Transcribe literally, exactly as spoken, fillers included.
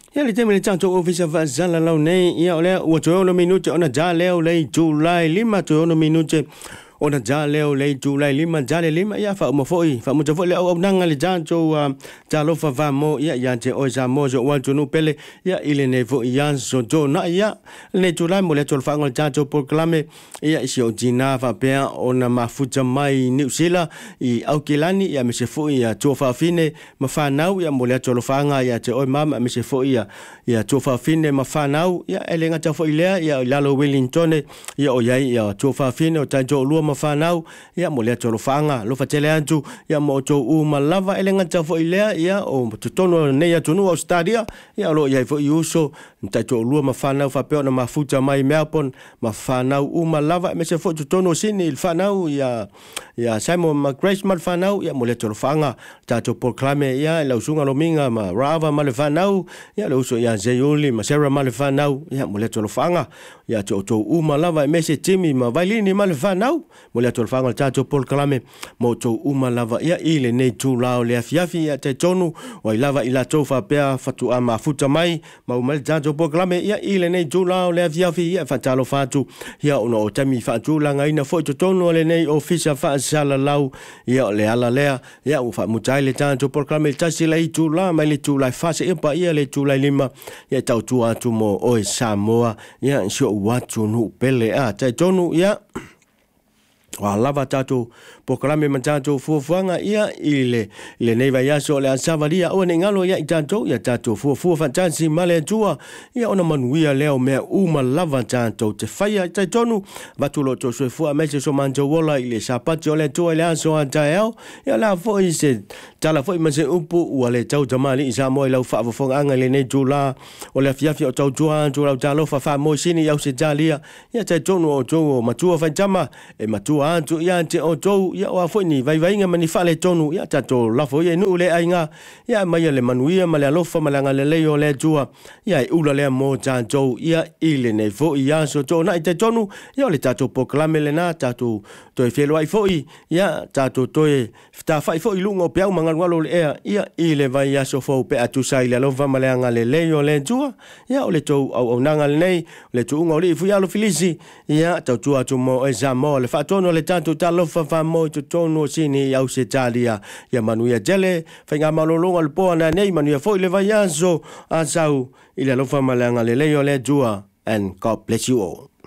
Ya le teme le tanto ofisa va zala lau nei ia ole o to ono minute ona ja leo le July lima to ono minute ona ja leo le July lima ja le lima ia fa mo foi fa mo foi le au nanga le janto ja lo fa va mo ia ia te o za mo zo wa tunu pele ia ile ne vo ia so jo na ia le July mo le tol fa ngol janto proclame ia si o jina fa pe ona mafuta mai New Zealand i au kilani ia me se foi ia to fa fine ma fa nau ia mo le tol fa nga ia te o mama me se foi ia ia to fa fine ma fa nau ia ele nga ta foi le ia lalo Wellington ia o ia ia to fa fine o tanjo lu ma fanau ia mo le tolo fanga lo fatele antu ia mo to u malava elenga ta fo ilea ia o tono ne ia tonu Australia ia lo ia fo uso ta to lu ma fanau fa pe na mafuta mai Melbourne ma fanau u malava me se fo tono sini il fanau ia ia Simon McGrace ma fanau ia mo le tolo fanga ta to proclame ia la usunga lo minga ma rava ma le fanau ia lo uso ia Zeyuli ma Sarah ma le fanau ia mo le tolo fanga ia to to u malava me se timi ma vailini ma le fanau mo le tolfanga tato Paul Kalame mo to uma lava ia ile nei tu lao le afiafi ia te tonu o lava ila tofa pea fatu ama futa mai ma uma le tato Paul Kalame ia ile nei tu lao le afiafi ia fatalo fatu ia ono o tami fatu langa ina fo to tonu le nei ofisa fa sala lau ia le ala lea ia u fa mutai le tato Paul Kalame tasi le tu la mai le tu la fase ia ia le tu la lima ia tau tu atu mo o Samoa ia sio watu nu pele a te tonu ia wa lava tato pokalame matato fuafanga ia ile ile neva yaso le asavalia o ngalo ya tato ya tato fuafu fantasy male tua ia ona manuia leo me uma lava tato te faya te tonu batulo to so fu amese so manjo wola ile sapati ole tua ile aso atael ia la fo ise tala fo mase upu wale tau tamali isa mo ile fa fo anga le ne jula ole fiafi o tau tua tua talo fa fa mo sini ya se jalia ia te tonu o to matua fantama e matua antu ia te o to ia o foi ni vai vai nga mani fale tonu ia tato la foi nu le ainga ia mai le manuia ma le alofa ma le le o le tua ia ula le mo tanto ia ile ne fo ia so to na te tonu ia le tato proclame le na tato to e felo ai foi ia tato to e sta fai foi lungo pe au manga ngalo le ia ile vai ia so fo pe atu sai le alofa ma le le le o le tua ia o le to au nanga le nei le tu ngo le fu ia lo filisi ia tato atu mo e zamo le fa tono le tanto talo fa fa mo to tono sini au se talia ya manuia jele fainga malolonga le poana nei manuia foi le vaiaso asau ile lo fa malanga le le o le jua and God bless you all.